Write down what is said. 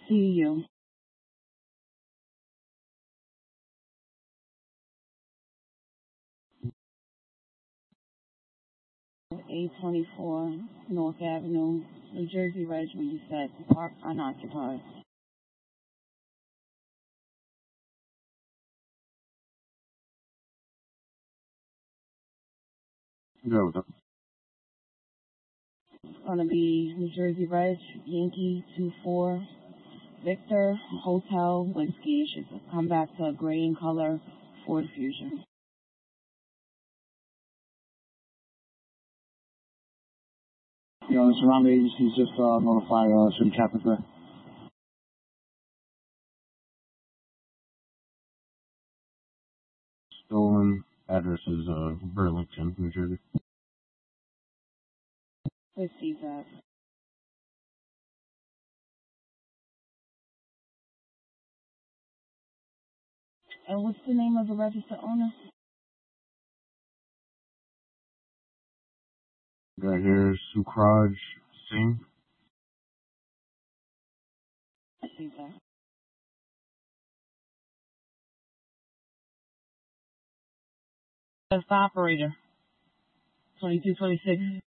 CU. 824 North Avenue, New Jersey Reg, where you said park unoccupied. Go with it. It's going to be New Jersey Reg, Yankee 24 Victor Hotel Whiskey. It should come back to a gray in color Ford Fusion. The surrounding agencies just notify city captains there. Stolen address is Burlington, New Jersey. Receive that. And what's the name of the registered owner? Got here Sukraj Singh. Receive that. That's the operator. 2226.